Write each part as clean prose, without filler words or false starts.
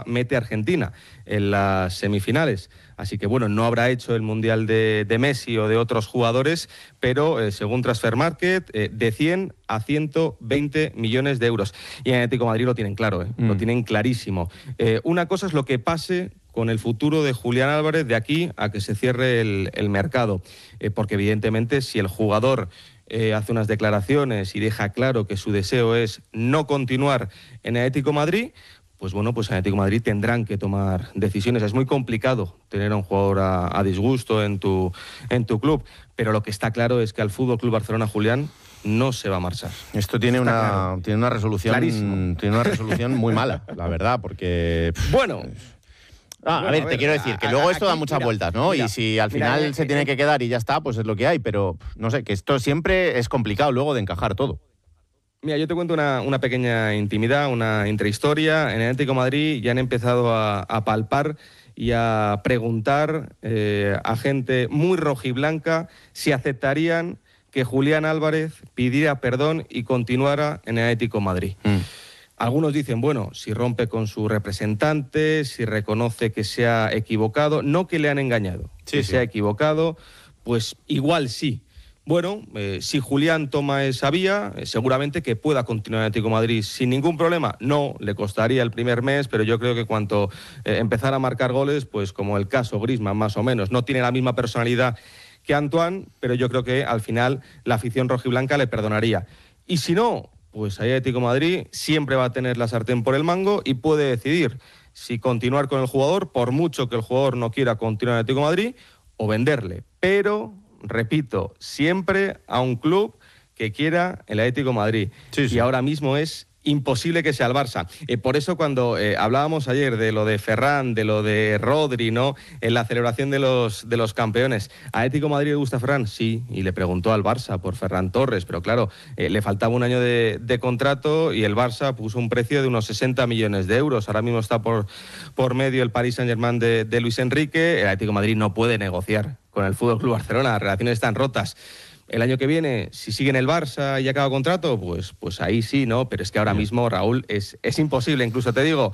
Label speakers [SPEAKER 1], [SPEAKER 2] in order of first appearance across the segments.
[SPEAKER 1] mete a Argentina en las semifinales. Así que bueno, no habrá hecho el Mundial de Messi o de otros jugadores, pero según Transfermarkt, de 100 a 120 millones de euros. Y en Atlético de Madrid lo tienen claro, lo tienen clarísimo. Una cosa es lo que pase con el futuro de Julián Álvarez de aquí a que se cierre el mercado, porque evidentemente si el jugador hace unas declaraciones y deja claro que su deseo es no continuar en el Atlético de Madrid, pues bueno, pues en Atlético de Madrid tendrán que tomar decisiones. Es muy complicado tener a un jugador a disgusto en tu club, pero lo que está claro es que al Fútbol Club Barcelona, Julián, no se va a marchar.
[SPEAKER 2] Esto tiene una resolución muy mala, la verdad, porque
[SPEAKER 1] bueno.
[SPEAKER 2] A ver, te quiero decir que luego esto da muchas vueltas, ¿no? Y si al final se tiene que quedar y ya está, pues es lo que hay, pero no sé, que esto siempre es complicado luego de encajar todo.
[SPEAKER 1] Mira, yo te cuento una pequeña intimidad, una intrahistoria. En el Atlético de Madrid ya han empezado a palpar y a preguntar a gente muy rojiblanca si aceptarían que Julián Álvarez pidiera perdón y continuara en el Atlético de Madrid. Algunos dicen, bueno, si rompe con su representante, si reconoce que se ha equivocado, no que le han engañado, se ha equivocado, pues igual sí. Bueno, si Julián toma esa vía, seguramente que pueda continuar en el Atlético de Madrid sin ningún problema. No, le costaría el primer mes, pero yo creo que cuanto empezara a marcar goles, pues como el caso Griezmann más o menos, no tiene la misma personalidad que Antoine, pero yo creo que al final la afición rojiblanca le perdonaría. Y si no, pues ahí Atlético de Madrid siempre va a tener la sartén por el mango y puede decidir si continuar con el jugador, por mucho que el jugador no quiera continuar en Atlético de Madrid, o venderle. Pero, repito, siempre a un club que quiera el Atlético de Madrid. Y ahora mismo es imposible que sea el Barça. Por eso cuando hablábamos ayer de lo de Ferran, de lo de Rodri, ¿no? En la celebración de los campeones, ¿a Atlético de Madrid le gusta Ferran? Sí, y le preguntó al Barça por Ferran Torres, pero claro, le faltaba un año de contrato y el Barça puso un precio de unos 60 millones de euros. Ahora mismo está por medio el Paris Saint-Germain de Luis Enrique. El Atlético de Madrid no puede negociar con el Fútbol Club Barcelona, las relaciones están rotas. El año que viene, si sigue en el Barça y acaba contrato, pues ahí sí, ¿no? Pero es que ahora mismo, Raúl, es imposible. Incluso te digo,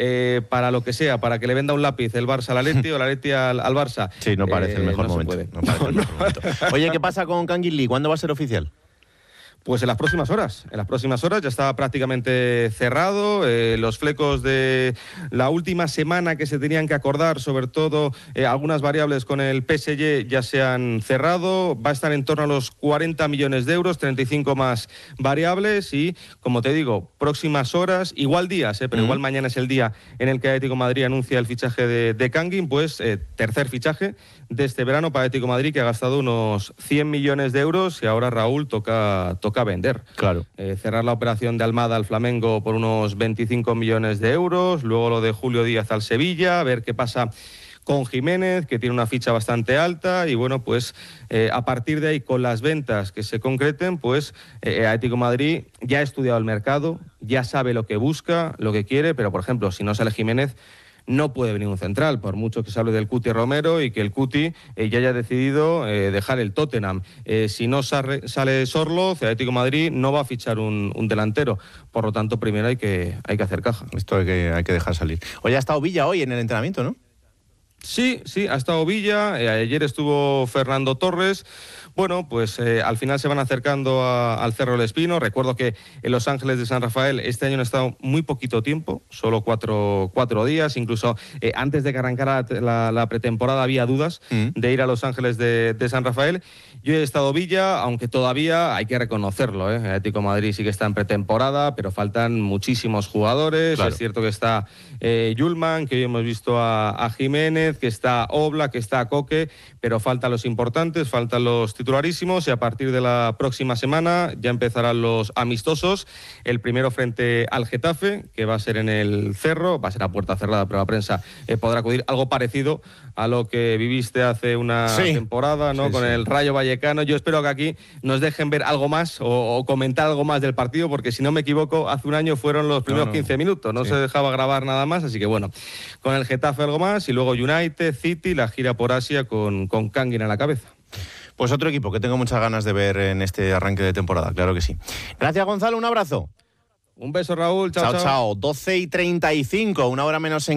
[SPEAKER 1] para lo que sea, para que le venda un lápiz el Barça al Atleti o el Atleti al Barça.
[SPEAKER 2] Sí, no parece el mejor momento. No parece el mejor momento. Oye, ¿qué pasa con Kangin Lee? ¿Cuándo va a ser oficial?
[SPEAKER 1] Pues en las próximas horas. En las próximas horas ya está prácticamente cerrado. Los flecos de la última semana que se tenían que acordar, sobre todo algunas variables con el PSG, ya se han cerrado. Va a estar en torno a los 40 millones de euros, 35 más variables y, como te digo, próximas horas, igual días, pero igual mañana es el día en el que Atlético de Madrid anuncia el fichaje de Kangin, pues tercer fichaje de este verano para Atlético de Madrid, que ha gastado unos 100 millones de euros y ahora, Raúl, toca vender.
[SPEAKER 2] Claro.
[SPEAKER 1] Cerrar la operación de Almada al Flamengo por unos 25 millones de euros, luego lo de Julio Díaz al Sevilla, a ver qué pasa con Jiménez, que tiene una ficha bastante alta, y bueno, pues a partir de ahí, con las ventas que se concreten, pues Atlético de Madrid ya ha estudiado el mercado, ya sabe lo que busca, lo que quiere, pero por ejemplo, si no sale Jiménez, no puede venir un central, por mucho que se hable del Cuti Romero y que el Cuti ya haya decidido dejar el Tottenham. Si no sale Sorloz, el Atlético de Madrid no va a fichar un delantero. Por lo tanto, primero hay que hacer caja.
[SPEAKER 2] Esto hay que dejar salir. Oye, ha estado Villa hoy en el entrenamiento, ¿no?
[SPEAKER 1] Sí, ha estado Villa, ayer estuvo Fernando Torres. Bueno, pues al final se van acercando al Cerro del Espino. Recuerdo que en Los Ángeles de San Rafael este año han estado muy poquito tiempo, solo cuatro días. Incluso antes de que arrancara la pretemporada había dudas de ir a Los Ángeles de San Rafael. Yo he estado Villa, aunque todavía hay que reconocerlo, el Atlético de Madrid sí que está en pretemporada, pero faltan muchísimos jugadores. Claro. Es cierto que está Yulman, que hoy hemos visto a Jiménez, que está Oblak, que está Coque, pero faltan los importantes, faltan los titularísimos, y a partir de la próxima semana ya empezarán los amistosos. El primero frente al Getafe, que va a ser en el Cerro, va a ser a puerta cerrada, pero la prensa podrá acudir, algo parecido a lo que viviste hace una temporada, ¿no? Con el Rayo Vallecano. Yo espero que aquí nos dejen ver algo más o comentar algo más del partido, porque si no me equivoco, hace un año fueron los primeros 15 minutos, no se dejaba grabar nada más, así que bueno, con el Getafe algo más, y luego United, City, la gira por Asia con Kangin a la cabeza.
[SPEAKER 2] Pues otro equipo que tengo muchas ganas de ver en este arranque de temporada, claro que sí. Gracias, Gonzalo, un abrazo.
[SPEAKER 1] Un beso, Raúl, chao.
[SPEAKER 2] 12:35, una hora menos en